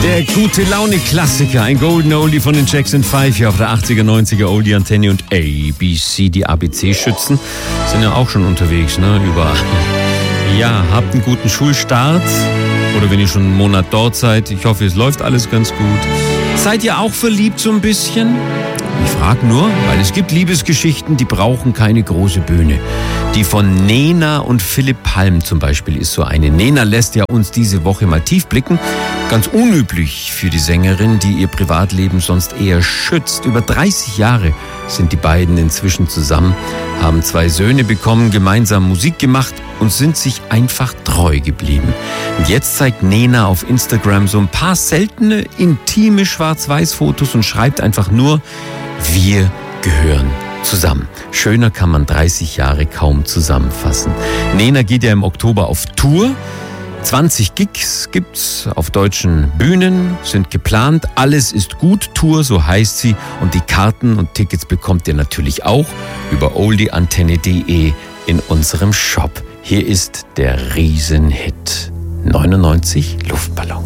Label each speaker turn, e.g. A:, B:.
A: Der gute Laune-Klassiker, ein Golden Oldie von den Jackson 5 hier auf der 80er, 90er Oldie-Antenne und ABC, die ABC-Schützen, sind ja auch schon unterwegs, ne, überall. Ja, habt einen guten Schulstart oder wenn ihr schon einen Monat dort seid, ich hoffe, es läuft alles ganz gut. Seid ihr auch verliebt so ein bisschen? Ich frage nur, weil es gibt Liebesgeschichten, die brauchen keine große Bühne. Die von Nena und Philipp Palm zum Beispiel ist so eine. Nena lässt ja uns diese Woche mal tief blicken. Ganz unüblich für die Sängerin, die ihr Privatleben sonst eher schützt. Über 30 Jahre sind die beiden inzwischen zusammen, haben 2 Söhne bekommen, gemeinsam Musik gemacht und sind sich einfach treu geblieben. Und jetzt zeigt Nena auf Instagram so ein paar seltene, intime Schwarz-Weiß-Fotos und schreibt einfach nur: Wir gehören zusammen. Schöner kann man 30 Jahre kaum zusammenfassen. Nena geht ja im Oktober auf Tour. 20 Gigs gibt's auf deutschen Bühnen, sind geplant. Alles ist gut Tour, so heißt sie. Und die Karten und Tickets bekommt ihr natürlich auch über oldieantenne.de in unserem Shop. Hier ist der Riesenhit 99 Luftballon.